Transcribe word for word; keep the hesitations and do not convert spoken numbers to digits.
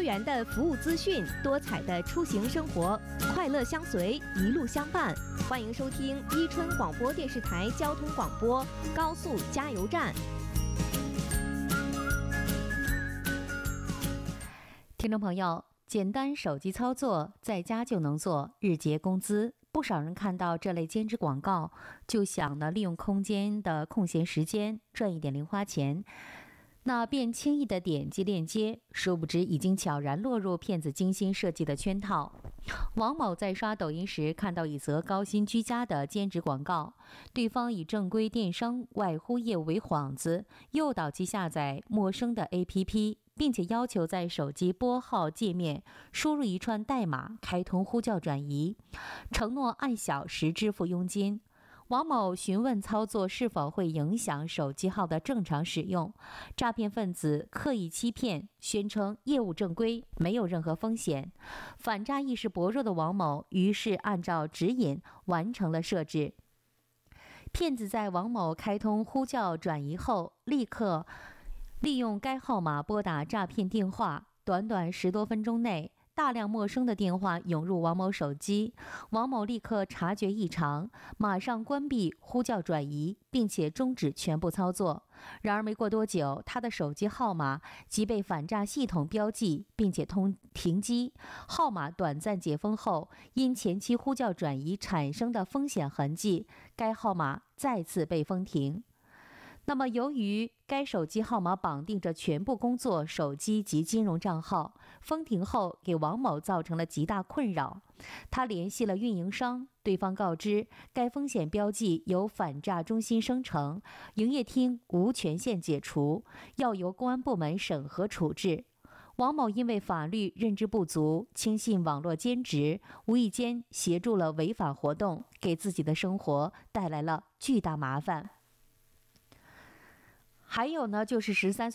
多元的服务资讯，多彩的出行生活，快乐相随，一路相伴。欢迎收听伊春广播电视台交通广播高速加油站。 听众朋友，简单手机操作，在家就能做，日结工资。不少人看到这类兼职广告，就想呢利用空间的空闲时间赚一点零花钱，那便轻易的点击链接，殊不知已经悄然落入骗子精心设计的圈套。王某在刷抖音时看到一则高薪居家的兼职广告，对方以正规电商外呼业务为幌子，诱导其下载陌生的 A P P， 并且要求在手机拨号界面输入一串代码，开通呼叫转移，承诺按小时支付佣金。王某询问操作是否会影响手机号的正常使用，诈骗分子刻意欺骗，宣称业务正规，没有任何风险。反诈意识薄弱的王某于是按照指引完成了设置。骗子在王某开通呼叫转移后，立刻利用该号码拨打诈骗电话，短短十多分钟内，大量陌生的电话涌入王某手机，王某立刻察觉异常，马上关闭呼叫转移，并且终止全部操作。然而没过多久，他的手机号码即被反诈系统标记，并且通停机。号码短暂解封后，因前期呼叫转移产生的风险痕迹，该号码再次被封停。那么由于该手机号码绑定着全部工作手机及金融账号，封停后给王某造成了极大困扰。他联系了运营商，对方告知该风险标记由反诈中心生成，营业厅无权限解除，要由公安部门审核处置。王某因为法律认知不足，轻信网络兼职，无意间协助了违法活动，给自己的生活带来了巨大麻烦。还有呢，就是十三